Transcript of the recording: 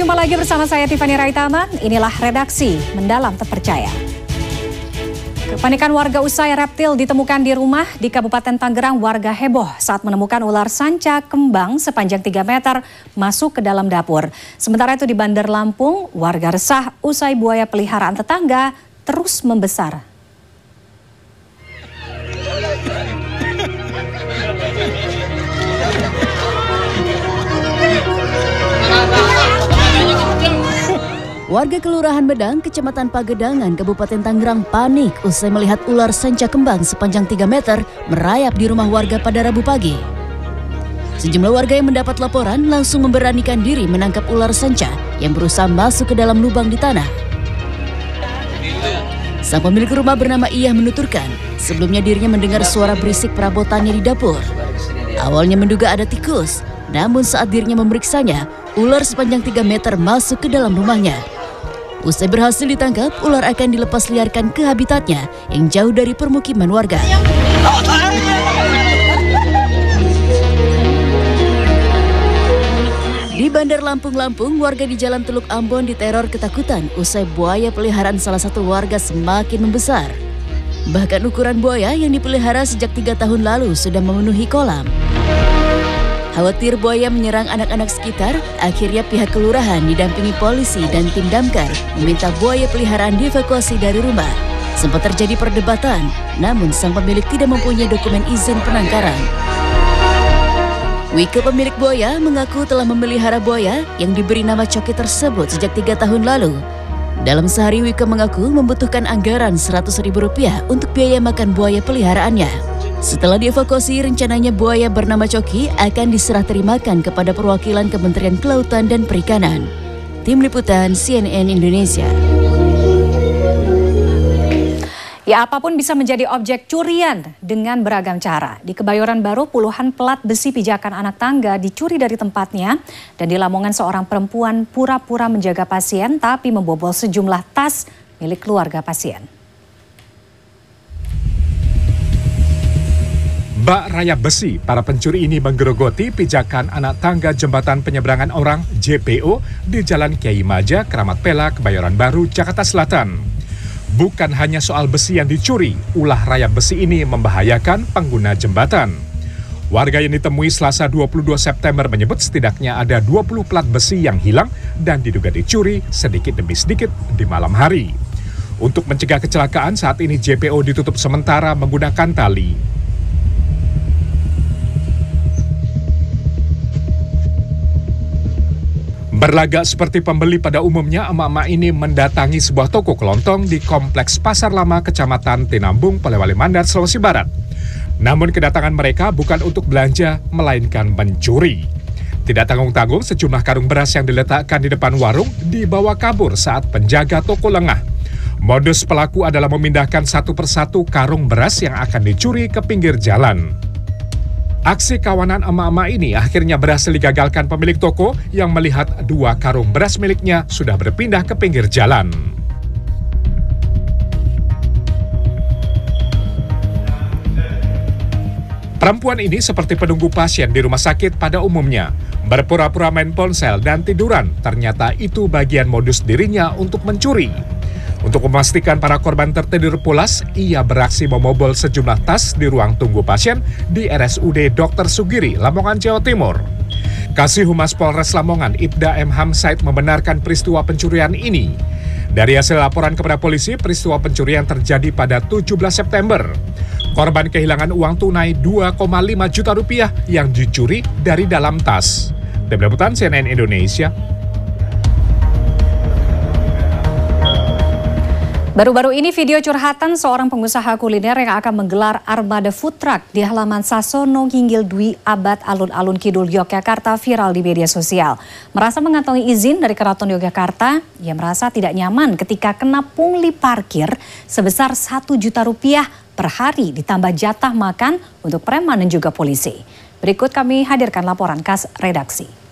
Jumpa lagi bersama saya Tiffany Raitama. Inilah redaksi Mendalam Terpercaya. Kepanikan warga usai reptil ditemukan di rumah di Kabupaten Tangerang. Warga heboh saat menemukan ular sanca kembang sepanjang 3 meter masuk ke dalam dapur. Sementara itu di Bandar Lampung, warga resah usai buaya peliharaan tetangga terus membesar. Warga Kelurahan Medang, Kecamatan Pagedangan, Kabupaten Tangerang panik usai melihat ular sanca kembang sepanjang 3 meter merayap di rumah warga pada Rabu pagi. Sejumlah warga yang mendapat laporan langsung memberanikan diri menangkap ular sanca yang berusaha masuk ke dalam lubang di tanah. Sang pemilik rumah bernama Iyah menuturkan, sebelumnya dirinya mendengar suara berisik perabotannya di dapur. Awalnya menduga ada tikus, namun saat dirinya memeriksanya, ular sepanjang 3 meter masuk ke dalam rumahnya. Usai berhasil ditangkap, ular akan dilepas liarkan ke habitatnya yang jauh dari permukiman warga. Di Bandar Lampung, warga di Jalan Teluk Ambon diteror ketakutan usai buaya peliharaan salah satu warga semakin membesar. Bahkan ukuran buaya yang dipelihara sejak 3 tahun lalu sudah memenuhi kolam. Khawatir buaya menyerang anak-anak sekitar, akhirnya pihak kelurahan didampingi polisi dan tim damkar meminta buaya peliharaan dievakuasi dari rumah. Sempat terjadi perdebatan, namun sang pemilik tidak mempunyai dokumen izin penangkaran. Wike, pemilik buaya, mengaku telah memelihara buaya yang diberi nama Coki tersebut sejak 3 tahun lalu. Dalam sehari, Wike mengaku membutuhkan anggaran Rp100.000 untuk biaya makan buaya peliharaannya. Setelah dievakuasi, rencananya buaya bernama Coki akan diserah terimakan kepada perwakilan Kementerian Kelautan dan Perikanan. Tim Liputan CNN Indonesia. Ya, apapun bisa menjadi objek curian dengan beragam cara. Di Kebayoran Baru, puluhan pelat besi pijakan anak tangga dicuri dari tempatnya. Dan di Lamongan, seorang perempuan pura-pura menjaga pasien tapi membobol sejumlah tas milik keluarga pasien. Bak rayap besi, para pencuri ini menggerogoti pijakan anak tangga jembatan penyeberangan orang JPO di Jalan Kiai Maja, Keramat Pela, Kebayoran Baru, Jakarta Selatan. Bukan hanya soal besi yang dicuri, ulah rayap besi ini membahayakan pengguna jembatan. Warga yang ditemui Selasa 22 September menyebut setidaknya ada 20 plat besi yang hilang dan diduga dicuri sedikit demi sedikit di malam hari. Untuk mencegah kecelakaan, saat ini JPO ditutup sementara menggunakan tali. Berlagak seperti pembeli pada umumnya, emak-emak ini mendatangi sebuah toko kelontong di Kompleks Pasar Lama, Kecamatan Tinambung, Polewali Mandar, Sulawesi Barat. Namun kedatangan mereka bukan untuk belanja, melainkan mencuri. Tidak tanggung-tanggung, sejumlah karung beras yang diletakkan di depan warung dibawa kabur saat penjaga toko lengah. Modus pelaku adalah memindahkan satu persatu karung beras yang akan dicuri ke pinggir jalan. Aksi kawanan emak-emak ini akhirnya berhasil digagalkan pemilik toko yang melihat 2 karung beras miliknya sudah berpindah ke pinggir jalan. Perempuan ini seperti penunggu pasien di rumah sakit pada umumnya. Berpura-pura main ponsel dan tiduran, ternyata itu bagian modus dirinya untuk mencuri. Untuk memastikan para korban tertidur pulas, ia beraksi membobol sejumlah tas di ruang tunggu pasien di RSUD Dr. Sugiri, Lamongan, Jawa Timur. Kasih Humas Polres Lamongan, Ibda M. Hamsaid, membenarkan peristiwa pencurian ini. Dari hasil laporan kepada polisi, peristiwa pencurian terjadi pada 17 September. Korban kehilangan uang tunai Rp2,5 juta yang dicuri dari dalam tas. Tim Liputan CNN Indonesia. Baru-baru ini video curhatan seorang pengusaha kuliner yang akan menggelar armada food truck di halaman Sasono Nginggil Dwi Abad Alun-Alun Kidul Yogyakarta viral di media sosial. Merasa mengantongi izin dari Keraton Yogyakarta, ia merasa tidak nyaman ketika kena pungli parkir sebesar Rp1 juta per hari ditambah jatah makan untuk preman dan juga polisi. Berikut kami hadirkan laporan khas redaksi.